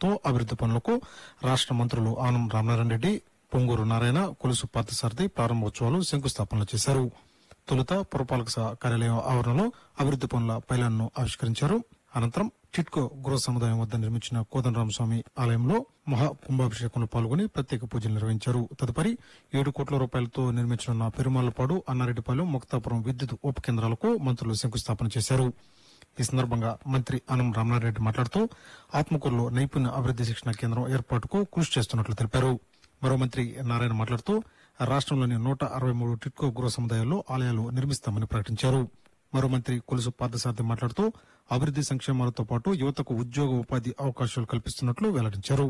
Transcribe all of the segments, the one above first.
సహాయంతో అభివృద్ది పనులకు రాష్ట మంత్రులు ఆనం రామనారాయణ రెడ్డి, పొంగూరు నారాయణ, కొలుసు పార్థసారథి ప్రారంభోత్సవాలు, శంకుస్థాపనలు చేశారు. తొలుత పురపాలక కార్యాలయం ఆవరణలో అభివృద్ది పనుల పైలాన్ను ఆవిష్కరించారు. అనంతరం టిట్కో గృహ సముదాయం వద్ద నిర్మించిన కోదండరామస్వామి ఆలయంలో మహా కుంభాభిషేకంలో పాల్గొని ప్రత్యేక పూజలు నిర్వహించారు. తదుపరి 7 కోట్ల రూపాయలతో నిర్మించనున్న పెరుమాళ్లపాడు, అన్నారెడ్డిపాలెం, ముక్తాపురం విద్యుత్ ఉప కేంద్రాలకు మంత్రులు శంకుస్థాపన చేశారు. ఈ సందర్భంగా మంత్రి ఆనం రామనారాయణ రెడ్డి మాట్లాడుతూ ఆత్మకూరులో నైపుణ్య అభివృద్ది శిక్షణ కేంద్రం ఏర్పాటుకు కృషి చేస్తున్నట్లు తెలిపారు. మరో మంత్రి నారాయణ మాట్లాడుతూ రాష్టంలోని 163 టిట్కో గృహ సముదాయాల్లో ఆలయాలు నిర్మిస్తామని ప్రకటించారు. మరో మంత్రి కొలుసు పార్థసారథి మాట్లాడుతూ అభివృద్ది సంక్షేమాలతో పాటు యువతకు ఉద్యోగ ఉపాధి అవకాశాలు కల్పిస్తున్నట్లు వెల్లడించారు.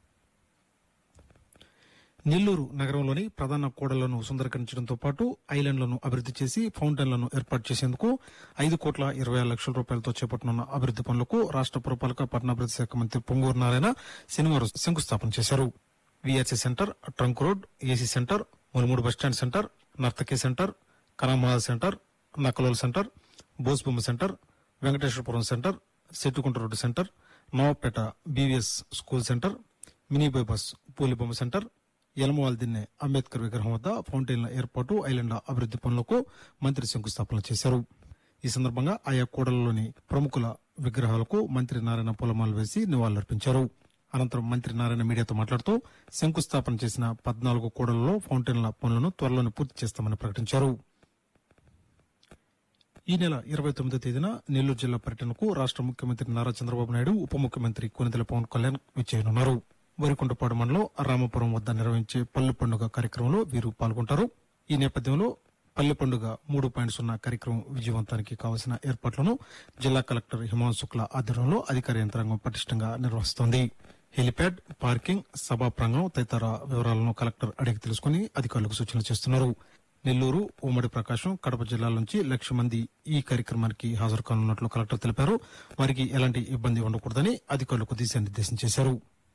నెల్లూరు నగరంలోని ప్రధాన కూడళ్లను సుందరీకరించడంతో పాటు ఐలాండ్లను అభివృద్ది చేసి ఫౌంటైన్లను ఏర్పాటు చేసేందుకు 5,26,00,00,000 రూపాయలతో చేపట్టనున్న అభివృద్ది పనులకు రాష్ట పురపాలక పట్టణాభివృద్ది శాఖ మంత్రి పొంగూరు నారాయణ శనివారం శంకుస్థాపన చేశారు. VRC centre, trunk road, AC centre, మునుమూడు bus stand centre, నర్తకి centre, కనమహాల్ centre, నకలోల్ centre, Bose Bomma centre, Venkateswarapuram centre, సెట్టుకుంట road centre, Navapeta BVS school centre, mini bypass పూలిబొమ్మ centre, యలమవాల్ దిన్నె అంబేద్కర్ విగ్రహం వద్ద ఫౌంటైన్ల ఏర్పాటు, ఐలాండ్ల అభివృద్ది పనులకు మంత్రి శంకుస్థాపన చేశారు. ఈ సందర్భంగా ఆయా కూడళ్లలోని ప్రముఖుల విగ్రహాలకు మంత్రి నారాయణ పూలమాలలు వేసి నివాళులర్పించారు. అనంతరం మంత్రి నారాయణ మీడియాతో మాట్లాడుతూ శంకుస్థాపన చేసిన 14 కూడళ్లలో ఫౌంటైన్ల పనులను త్వరలోనే పూర్తి చేస్తామని ప్రకటించారు. ఈ నెల 29వ తేదీన నెల్లూరు జిల్లా పర్యటనకు రాష్ట ముఖ్యమంత్రి నారా చంద్రబాబు నాయుడు, ఉప ముఖ్యమంత్రి కొనిదెల పవన్ కళ్యాణ్ విచ్చేయనున్నారు. వరికుంటపాడు మండలం రామపురం వద్ద నిర్వహించే పల్లె పండుగ కార్యక్రమంలో వీరు పాల్గొంటారు. ఈ నేపథ్యంలో పల్లె పండుగ 3.0 కార్యక్రమం విజయవంతానికి కావలసిన ఏర్పాట్లను జిల్లా కలెక్టర్ హిమాంశు శుక్లా ఆధ్వర్యంలో అధికార యంత్రాంగం పటిష్టంగా నిర్వహిస్తోంది. హెలిప్యాడ్, పార్కింగ్, సభా ప్రాంగణం తదితర వివరాలను కలెక్టర్ అడిగి తెలుసుకుని అధికారులకు సూచనలు చేస్తున్నారు. నెల్లూరు, ఉమ్మడి ప్రకాశం, కడప జిల్లాల నుంచి 1,00,000 మంది ఈ కార్యక్రమానికి హాజరు కానున్నట్లు కలెక్టర్ తెలిపారు. వారికి ఎలాంటి ఇబ్బంది ఉండకూడదని అధికారులకు దిశానిర్దేశం చేశారు.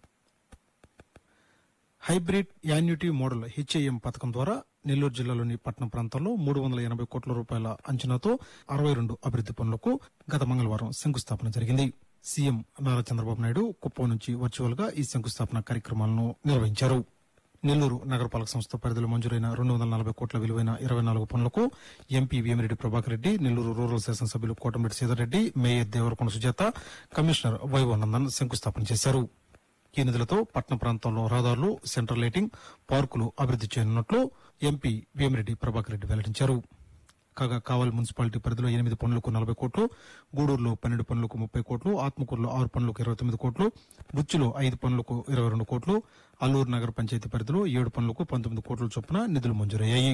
హైబ్రిడ్ యాన్యుటీ మోడల్ హెచ్ఏఎం పథకం ద్వారా నెల్లూరు జిల్లాలోని పట్టణ ప్రాంతాల్లో 380 కోట్ల రూపాయల అంచనాతో 62 అభివృద్ది పనులకు గత మంగళవారం శంకుస్థాపన జరిగింది. సీఎం నారా చంద్రబాబు నాయుడు కుప్పం నుంచి వర్చువల్ గా ఈ శంకుస్థాపన కార్యక్రమాలను నిర్వహించారు. నెల్లూరు నగరపాలక సంస్థ పరిధిలో మంజూరైన 240 కోట్ల విలువైన 24 పనులకు ఎంపీ వేమిరెడ్డి ప్రభాకర్ రెడ్డి, నెల్లూరు రూరల్ శాసనసభ్యులు కోటమిరెడ్డి శ్రీధర్రెడ్డి, మేయర్ దేవరకొండ సుజాత, కమిషనర్ వైవోనందన్ శంకుస్థాపన చేశారు. ఈ నిధులతో పట్టణ ప్రాంతంలో రహదారులు, సెంట్రల్ లైటింగ్, పార్కులు అభివృద్ది చేయనున్నట్లు ఎంపీ వేమిరెడ్డి ప్రభాకర్ రెడ్డి వెల్లడించారు. కాగా కావలి మున్సిపాలిటీ పరిధిలో 8 పనులకు 40 కోట్లు, గూడూరులో 12 పనులకు 30 కోట్లు, ఆత్మకూరులో 6 పనులకు 29 కోట్లు, బుచ్చిలో 5 పనులకు 22 కోట్లు, అల్లూరు నగర పంచాయతీ పరిధిలో 7 పనులకు 19 కోట్ల చొప్పున నిధులు మంజూరయ్యాయి.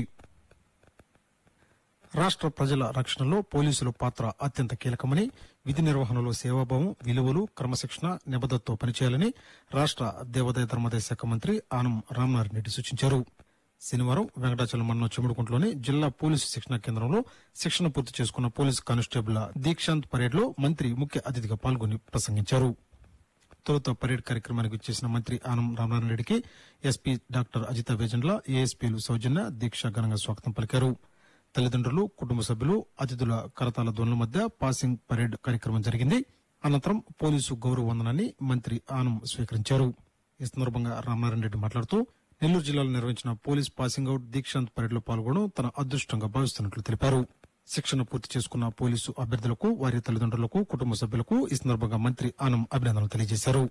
రాష్ట ప్రజల రక్షణలో పోలీసుల పాత్ర అత్యంత కీలకమని, విధి నిర్వహణలో సేవాభావం, విలువలు, క్రమశిక్షణ, నిబద్దతతో పనిచేయాలని రాష్ట దేవాదాయ ధర్మాదాయ శాఖ మంత్రి ఆనం రామనారాయణ రెడ్డి సూచించారు. శనివారం వెంకటాచలం మండలం చెముడుకుంటలోని జిల్లా పోలీసు శిక్షణ కేంద్రంలో శిక్షణ పూర్తి చేసుకున్న పోలీసు కానిస్టేబుల్ దీక్షాంత్ పరేడ్ లో మంత్రి ముఖ్య అతిథిగా పాల్గొని ప్రసంగించారు. తొలుత పరేడ్ కార్యక్రమానికి విచ్చేసిన మంత్రి ఆనం రామనారాయణ రెడ్డికి ఎస్పీ డాక్టర్ అజిత వేజండ్ల, ఏఎస్పీలు సౌజన్య, దీక్ష ఘనంగా స్వాగతం పలికారు. తల్లిదండ్రులు, కుటుంబ సభ్యులు, అతిథుల కరతాల ధ్వనుల మధ్య పాసింగ్ పరేడ్ కార్యక్రమం జరిగింది. అనంతరం పోలీసు గౌరవ వందనాన్ని మంత్రి ఆనం స్వీకరించారు. ఈ సందర్భంగా రామనారాయణ రెడ్డి మాట్లాడుతూ నెల్లూరు జిల్లాలో నిర్వహించిన police passing out Dikshant parade లో పాల్గొనడం తన అదృష్టంగా భావిస్తున్నట్లు తెలిపారు. శిక్షణ పూర్తి చేసుకున్న పోలీసు అభ్యర్థులకు, వారి తల్లిదండ్రులకు, కుటుంబ సభ్యులకు ఈ సందర్భంగా మంత్రి ఆనం అభినందనలు తెలియజేశారు.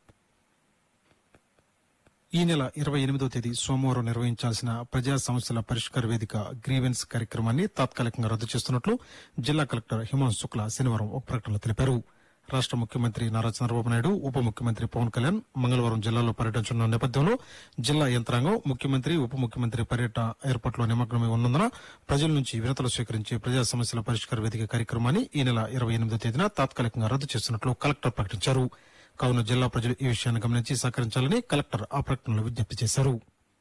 ఈ నెల 28వ తేదీ సోమవారం నిర్వహించాల్సిన ప్రజా సమస్యల పరిష్కార వేదిక గ్రీవెన్స్ కార్యక్రమాన్ని తాత్కాలికంగా రద్దు చేస్తున్నట్లు జిల్లా కలెక్టర్ హిమాంశు శుక్లా శనివారం ఒక ప్రకటనలో తెలిపారు. రాష్ట ముఖ్యమంత్రి నారా చంద్రబాబు నాయుడు, ఉప ముఖ్యమంత్రి పవన్ కళ్యాణ్ మంగళవారం జిల్లాలో పర్యటించనున్న నేపథ్యంలో జిల్లా యంత్రాంగం ముఖ్యమంత్రి, ఉప ముఖ్యమంత్రి పర్యటన ఏర్పాట్లో నిమగ్నమై ఉన్నందున ప్రజల నుంచి వినతులు స్వీకరించే ప్రజా సమస్యల పరిష్కార వేదిక కార్యక్రమాన్ని ఈ నెల 28వ తేదీన తాత్కాలికంగా రద్దు చేస్తున్నట్లు కలెక్టర్ ప్రకటించారు. కావున జిల్లా ప్రజలు ఈ విషయాన్ని గమనించి సహకరించాలని కలెక్టర్ ఆ ప్రకటనలో విజ్ఞప్తి చేశారు.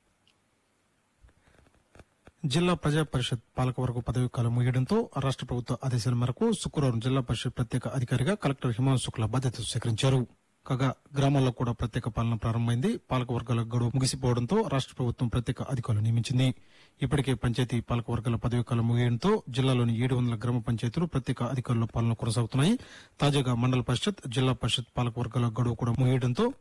జిల్లా ప్రజా పరిషత్ పాలకవర్గ పదవీ కాలం ముగియడంతో రాష్ట ప్రభుత్వ ఆదేశాల మేరకు శుక్రవారం జిల్లా పరిషత్ ప్రత్యేక అధికారిగా కలెక్టర్ హిమాంశు శుక్లా బాధ్యతలు స్వీకరించారు. కాగా గ్రామాల్లో కూడా ప్రత్యేక పాలన ప్రారంభమైంది. పాలకవర్గాల గడువు ముగిసిపోవడంతో రాష్ట ప్రభుత్వం ప్రత్యేక అధికారులు నియమించింది. ఇప్పటికే పంచాయతీ పాలకవర్గాల పదవీ కాలం ముగియడంతో జిల్లాలోని 700 గ్రామ పంచాయతీలు ప్రత్యేక అధికారుల పాలన కొనసాగుతున్నాయి. తాజాగా మండల పరిషత్, జిల్లా పరిషత్ పాలకవర్గాల గడువు కూడా ముగియడంతో